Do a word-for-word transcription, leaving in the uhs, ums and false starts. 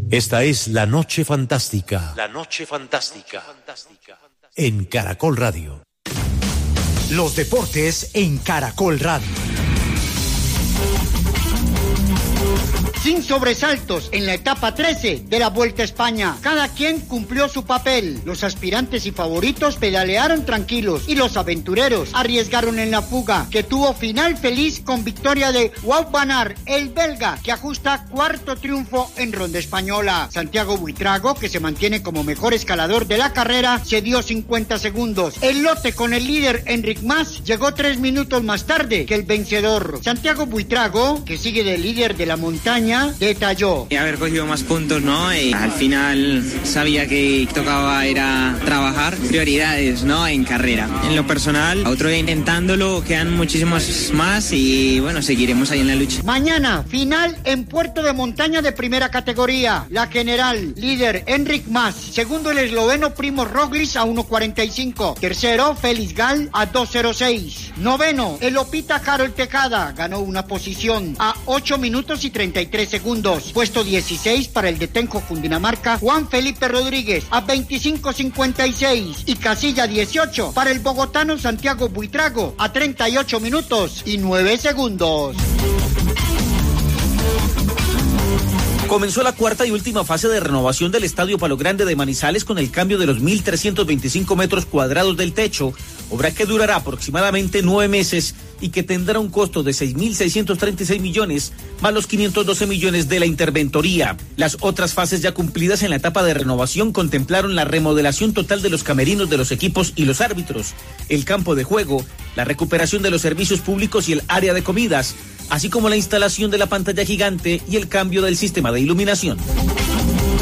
Esta es La Noche Fantástica. La Noche Fantástica. En Caracol Radio. Los deportes en Caracol Radio. Sin sobresaltos en la etapa trece de la Vuelta a España. Cada quien cumplió su papel. Los aspirantes y favoritos pedalearon tranquilos y los aventureros arriesgaron en la fuga, que tuvo final feliz con victoria de Wout van Aert, el belga, que ajusta cuarto triunfo en ronda española. Santiago Buitrago, que se mantiene como mejor escalador de la carrera, se dio cincuenta segundos. El lote con el líder Enric Mas llegó tres minutos más tarde que el vencedor. Santiago Buitrago, que sigue de líder de la montaña, detalló: y haber cogido más puntos, ¿no? Y al final sabía que tocaba era trabajar prioridades, ¿no? En carrera. En lo personal, otro día intentándolo, quedan muchísimos más y bueno, seguiremos ahí en la lucha. Mañana, final en Puerto de Montaña de primera categoría. La general, líder Enric Mas. Segundo, el esloveno Primož Roglič a uno cuarenta y cinco. Tercero, Félix Gall a dos cero seis. Noveno, el Opita Carol Tejada. Ganó una posición a ocho minutos y treinta y tres segundos. Puesto dieciséis para el de Tenjo Cundinamarca, Juan Felipe Rodríguez a veinticinco cincuenta y seis. Y casilla dieciocho para el bogotano Santiago Buitrago a treinta y ocho minutos y nueve segundos. Comenzó la cuarta y última fase de renovación del Estadio Palo Grande de Manizales con el cambio de los mil trescientos veinticinco metros cuadrados del techo, obra que durará aproximadamente nueve meses y que tendrá un costo de seis mil seiscientos treinta y seis millones, más los quinientos doce millones de la interventoría. Las otras fases ya cumplidas en la etapa de renovación contemplaron la remodelación total de los camerinos de los equipos y los árbitros, el campo de juego, la recuperación de los servicios públicos y el área de comidas, así como la instalación de la pantalla gigante y el cambio del sistema de iluminación.